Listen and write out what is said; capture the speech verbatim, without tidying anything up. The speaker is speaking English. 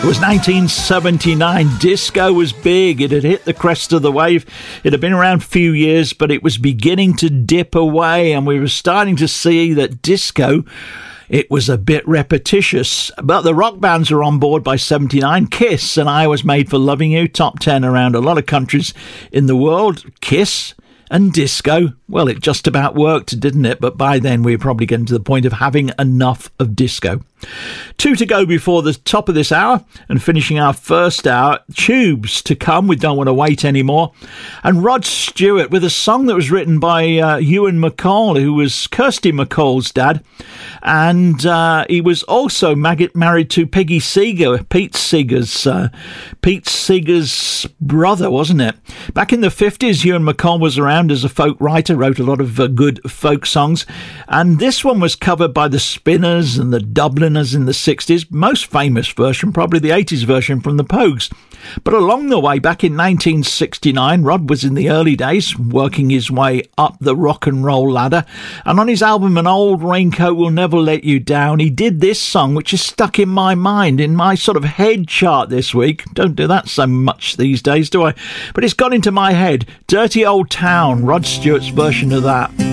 was nineteen seventy-nine. Disco was big. It had hit the crest of the wave. It had been around a few years, but it was beginning to dip away, and we were starting to see that disco, it was a bit repetitious. But the rock bands are on board by seventy-nine. Kiss and I Was Made for Loving You, top ten around a lot of countries in the world. Kiss and disco, well, it just about worked, didn't it? But by then we were probably getting to the point of having enough of disco. Two to go before the top of this hour, and finishing our first hour, Tubes to come, We Don't Want to Wait Anymore, and Rod Stewart with a song that was written by uh, Ewan McCall, who was Kirsty McCall's dad, and uh, he was also mag- married to Peggy Seeger, Pete Seeger's uh, Pete Seeger's brother, wasn't it? Back in the fifties, Ewan McCall was around as a folk writer, wrote a lot of uh, good folk songs, and this one was covered by the Spinners and the Dubliners in the sixties. Most famous version, probably the eighties version from the Pogues. But along the way, back in nineteen sixty-nine, Rod was in the early days, working his way up the rock and roll ladder, and on his album An Old Raincoat Will Never Let You Down, he did this song, which is stuck in my mind, in my sort of head chart this week. Don't do that so much these days, do I? But it's got into my head. Dirty Old Town, Rod Stewart's version of that.